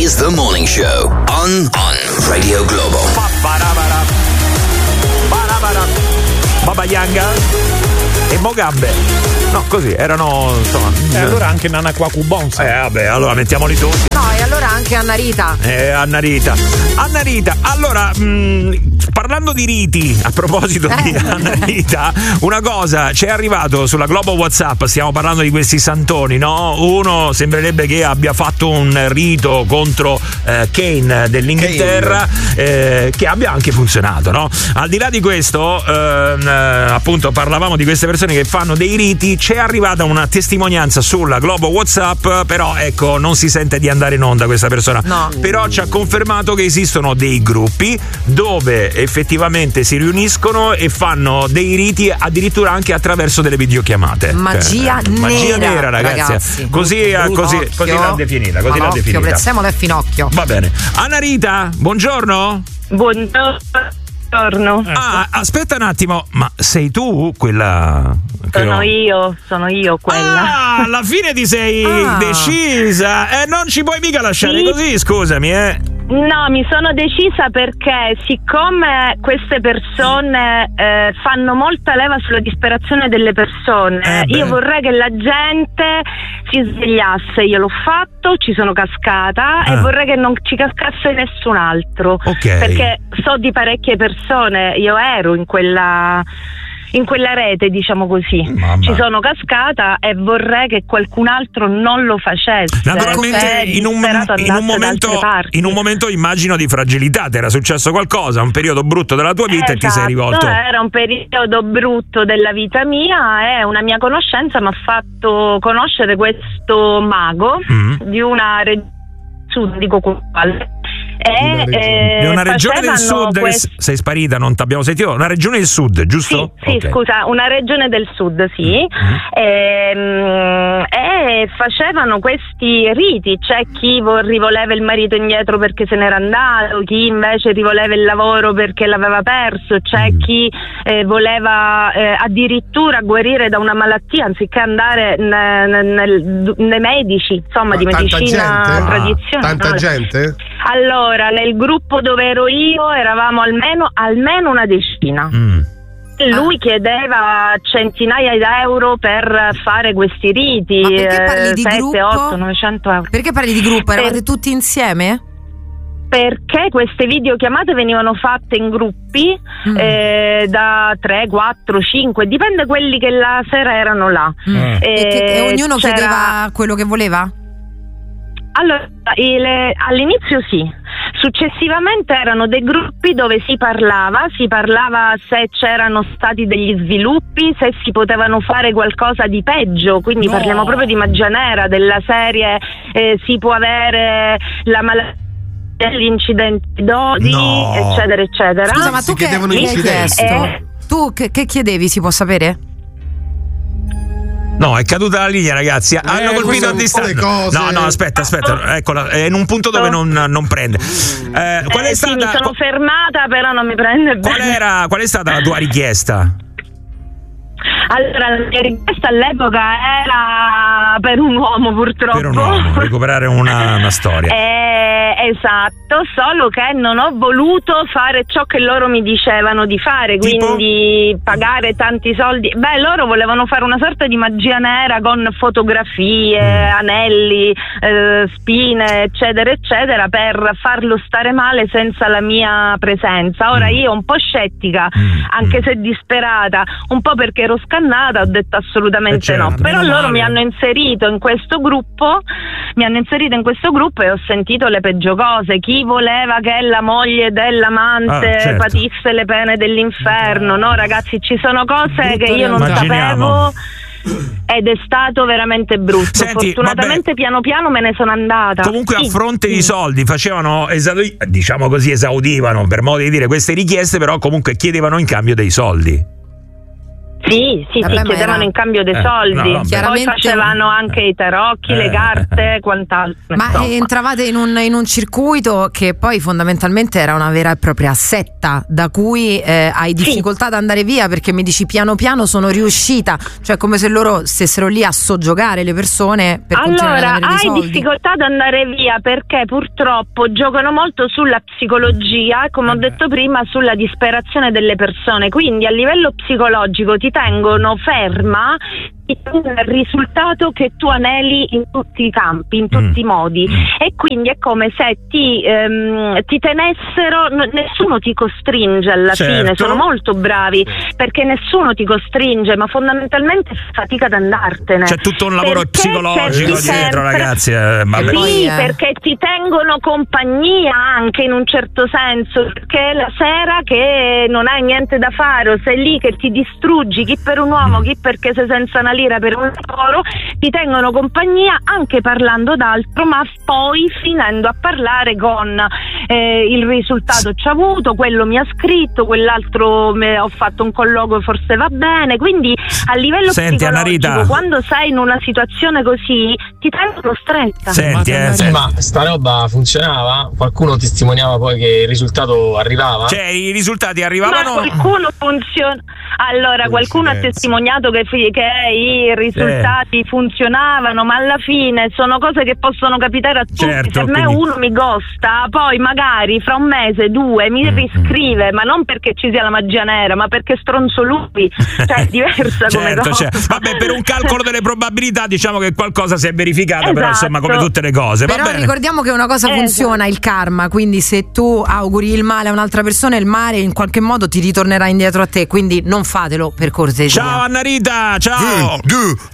is the morning show on Radio Globo. Baba Yanga e Mogambe. No, così, erano, insomma. E allora anche Nana Kwaku Bonsa. Vabbè, allora mettiamoli tutti. No, e allora anche Anna Rita. Anna Rita, allora, parlando di riti, a proposito di Anna Rita, una cosa, c'è arrivato sulla Globo WhatsApp, stiamo parlando di questi santoni, no? Uno sembrerebbe che abbia fatto un rito contro Kane dell'Inghilterra, che abbia anche funzionato, no? Al di là di questo, appunto, parlavamo di queste persone che fanno dei riti. C'è arrivata una testimonianza sulla Globo WhatsApp, però ecco, non si sente di andare in onda questa persona. No. Però ci ha confermato che esistono dei gruppi dove effettivamente si riuniscono e fanno dei riti addirittura anche attraverso delle videochiamate. Magia nera, ragazzi. Così l'ha definita. Così l'ha definita. Prezziamola a finocchio. Va bene. Anna Rita, buongiorno. Buongiorno. Aspetta un attimo, ma sei tu quella? Sono io quella. Alla fine ti sei decisa e non ci puoi mica lasciare così, scusami, No, mi sono decisa perché siccome queste persone fanno molta leva sulla disperazione delle persone, io vorrei che la gente si svegliasse. Io l'ho fatto, ci sono cascata e vorrei che non ci cascasse nessun altro, perché so di parecchie persone, io ero in quella rete, diciamo così. Mamma. Ci sono cascata e vorrei che qualcun altro non lo facesse. Naturalmente in un momento immagino di fragilità, ti era successo qualcosa, un periodo brutto della tua vita, e ti sei rivolto. Era un periodo brutto della vita mia e una mia conoscenza mi ha fatto conoscere questo mago di una regione sud, dico quale. Di una regione del sud sei sparita, non ti abbiamo sentito. Una regione del sud, giusto? Sì, scusa, una regione del sud, sì. E facevano questi riti. C'è chi rivoleva il marito indietro perché se n'era andato, chi invece rivoleva il lavoro perché l'aveva perso, c'è chi voleva addirittura guarire da una malattia anziché andare nei medici, insomma. Ma di medicina tradizionale. Tanta gente? Allora, nel gruppo dove ero io eravamo almeno una decina. Lui chiedeva centinaia di euro per fare questi riti. Ma perché parli di 7, gruppo? 8, 900 euro. Perché parli di gruppo? Eravate tutti insieme? Perché queste videochiamate venivano fatte in gruppi da 3, 4, 5, dipende quelli che la sera erano là. E ognuno chiedeva quello che voleva? Allora, all'inizio sì, successivamente erano dei gruppi dove si parlava se c'erano stati degli sviluppi, se si potevano fare qualcosa di peggio, quindi parliamo proprio di magia nera, della serie si può avere la malattia degli incidenti eccetera eccetera. Scusa, ma tu che hai chiesto? Tu che chiedevi, si può sapere? No, è caduta la linea, ragazzi. Hanno colpito a distanza. No, aspetta. Eccola, è in un punto dove non prende. Qual è stata? Mi sono fermata, però non mi prende bene. Qual è stata la tua richiesta? Allora, la mia richiesta all'epoca era per un uomo, purtroppo. Per un uomo, recuperare una storia. Esatto, solo che non ho voluto fare ciò che loro mi dicevano di fare, quindi pagare tanti soldi. Loro volevano fare una sorta di magia nera con fotografie, anelli, spine, eccetera, eccetera, per farlo stare male senza la mia presenza. Ora io un po' scettica, anche se disperata, un po' perché ero scannata, ho detto assolutamente no. Però loro mi hanno inserito in questo gruppo e ho sentito le peggio cose. Chi voleva che la moglie dell'amante patisse le pene dell'inferno. No, ragazzi, ci sono cose che io non sapevo ed è stato veramente brutto. Senti, fortunatamente piano piano me ne sono andata. Comunque a fronte di soldi facevano diciamo così, esaudivano, per modo di dire, queste richieste, però comunque chiedevano in cambio dei soldi. Sì, chiedevano in cambio dei soldi. Poi facevano anche i tarocchi, le carte, quant'altro. Ma entravate in un circuito che poi fondamentalmente era una vera e propria setta, da cui hai difficoltà ad andare via, perché mi dici piano piano sono riuscita, cioè come se loro stessero lì a soggiogare le persone per continuare ad avere dei soldi. Hai difficoltà ad andare via perché purtroppo giocano molto sulla psicologia e, come ho detto prima, sulla disperazione delle persone, quindi a livello psicologico ti tengono ferma il risultato che tu aneli in tutti i campi, in tutti i modi, e quindi è come se ti tenessero, nessuno ti costringe alla fine, sono molto bravi perché nessuno ti costringe, ma fondamentalmente fatica ad andartene. C'è tutto un lavoro psicologico dietro, ragazzi. Perché ti tengono compagnia anche in un certo senso, perché la sera che non hai niente da fare o sei lì che ti distruggi, chi per un uomo, chi perché sei senza una lira per un lavoro, ti tengono compagnia anche parlando d'altro, ma poi finendo a parlare con il risultato ci ha avuto, quello mi ha scritto, quell'altro ho fatto un colloquio, forse va bene. Quindi a livello psicologico, Annarita, quando sei in una situazione così ti tengono stretta. Senti. Ma sta roba funzionava? Qualcuno testimoniava poi che il risultato arrivava? Cioè i risultati arrivavano? Ma qualcuno funziona. Allora, qualcuno ha testimoniato che i risultati funzionavano, ma alla fine sono cose che possono capitare a tutti. Se a me uno mi ghosta, poi magari fra un mese, 2 mi riscrive, ma non perché ci sia la magia nera, ma perché stronzo lui. Cioè è diversa come cosa. Vabbè, per un calcolo delle probabilità diciamo che qualcosa si è verificata, però insomma come tutte le cose. Però ricordiamo che una cosa funziona, il karma, quindi se tu auguri il male a un'altra persona, il male in qualche modo ti ritornerà indietro a te, quindi non fatelo per cortesia. Ciao Annarita, ciao.